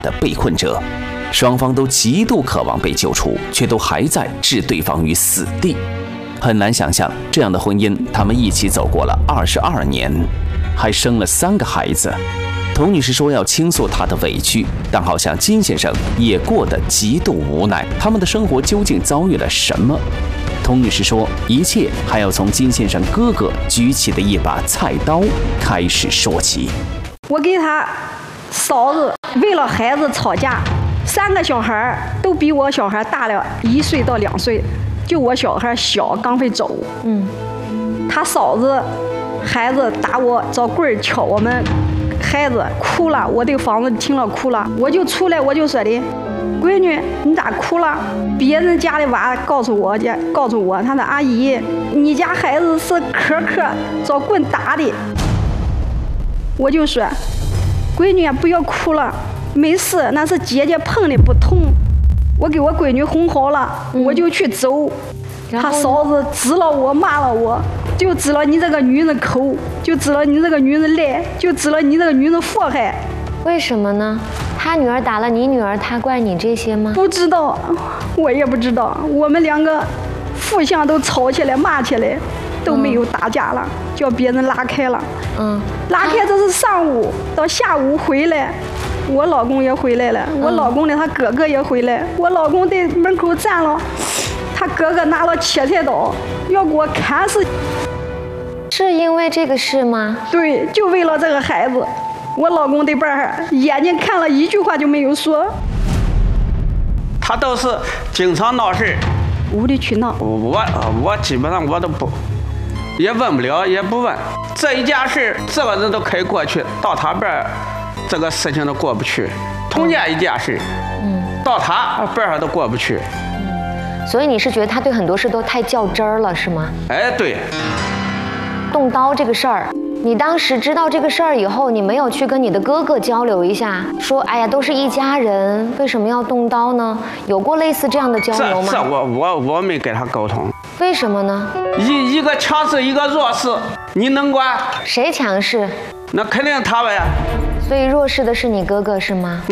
的被困者，双方都极度渴望被救出，却都还在置对方于死地。很难想象这样的婚姻，他们一起走过了22年，还生了3个孩子。童女士说要倾诉她的委屈，但好像金先生也过得极度无奈。他们的生活究竟遭遇了什么？童女士说，一切还要从金先生哥哥举起的一把菜刀开始说起。 我给他嫂子为了孩子吵架，3个小孩都比我小孩大了1岁到2岁，就我小孩小，刚会走。他嫂子孩子打我，找棍儿敲我们孩子，哭了。我这个房子听了哭了，我就出来，我就说的，闺女，你咋哭了？别人家的娃告诉我，他说阿姨，你家孩子是可找棍打的。我就说，闺女不要哭了，没事，那是姐姐碰的不痛。我给我闺女哄好了，我就去走。他嫂子指了我，骂了我，就指了你这个女人抠，就指了你这个女人赖，就指了你这个女人祸害。 为什么呢？他女儿打了你女儿，他怪你这些吗？ 不知道，我也不知道。我们2个互相都吵起来骂起来，都没有打架了，叫别人拉开了。拉开这是上午，到下午回来，我老公也回来了，我老公的他哥哥也回来，我老公在门口站了，他哥哥拿了切菜刀要给我砍死。 是因为这个事吗？ 对，就为了这个孩子。我老公这边眼睛看了一句话就没有说。 他都是经常闹事， 无理取闹。 我基本上我都不，也问不了，也不问。这一件事，这个人都可以过去，到他边儿，这个事情都过不去。同样一件事，到他边上都过不去。 所以你是觉得他对很多事都太较真儿了，是吗？ 哎，对。 动刀这个事儿，你当时知道这个事儿以后，你没有去跟你的哥哥交流一下，说哎呀，都是一家人，为什么要动刀呢？有过类似这样的交流吗？ 这我没跟他沟通。 为什么呢？ 一个强势，一个弱势，你能管？ 谁强势？ 那肯定他呗。 所以弱势的是你哥哥是吗？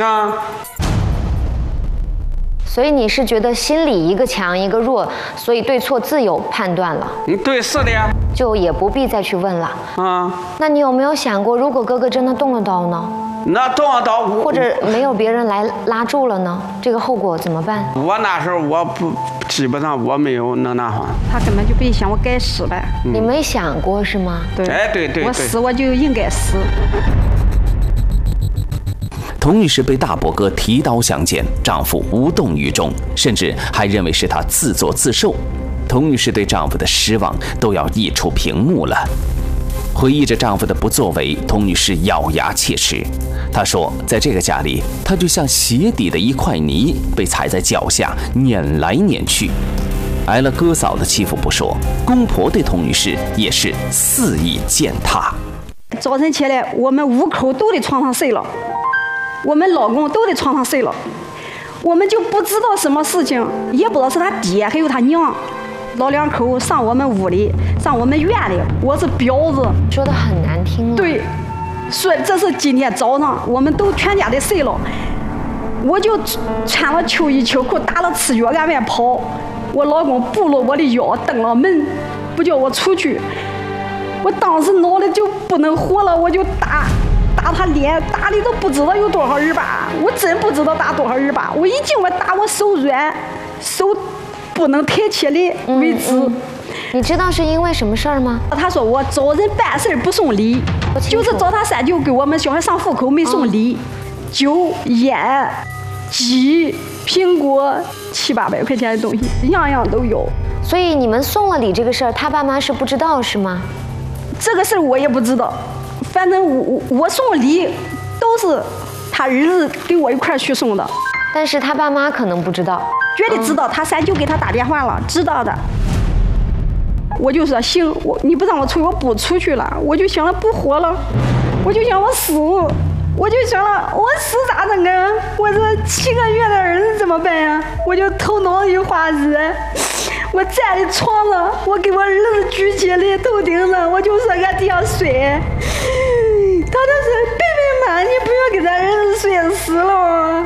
所以你是觉得心里一个强一个弱，所以对错自有判断了。 对，是的呀。 就也不必再去问了。那你有没有想过，如果哥哥真的动了刀呢？ 那动了刀， 或者没有别人来拉住了呢？这个后果怎么办？ 我那时候基本上我没有那话。 他根本就别想我该死呗。 你没想过是吗？ 对。 哎，对。 我死我就应该死。 童女士被大伯哥提刀相见，丈夫无动于衷，甚至还认为是她自作自受。童女士对丈夫的失望都要溢出屏幕了。回忆着丈夫的不作为，童女士咬牙切齿。她说，在这个家里，她就像鞋底的一块泥，被踩在脚下，碾来碾去。挨了哥嫂的欺负不说，公婆对童女士也是肆意践踏。 早晨起来，我们5口都在床上睡了。我们老公都在床上睡了，我们就不知道什么事情，也不知道是他爹还有他娘，老2口上我们屋里，上我们院里，我是婊子， 说的很难听了。 对，说这是今天早上我们都全家的睡了，我就穿了秋衣秋裤，打了赤脚往外跑，我老公步了我的腰，蹬了门，不叫我出去，我当时脑袋就不能活了，我就打他脸，打的都不知道有多少耳巴，我真不知道打多少耳巴。我一进我打我手软，手不能抬起来为止。 你知道是因为什么事儿吗？ 他说我找人办事不送礼，就是找他3舅给我们小孩上户口没送礼，酒、烟、鸡、苹果700-800块钱的东西，样样都有。 所以你们送了礼这个事儿，他爸妈是不知道是吗？ 这个事儿我也不知道。反正我送礼都是他儿子给我一块去送的， 但是他爸妈可能不知道， 绝对知道。他3舅给他打电话了，知道的。我就说行，你不让我出去，我不出去了。我就想了不活了，我就想我死，我就想了我死咋整啊？我这7个月的儿子怎么办呀？我就头脑一发热。我站在床上，我给我儿子举起来头顶上，我就说搁地上睡。他就说：“贝贝妈，你不要给咱儿子睡死了。”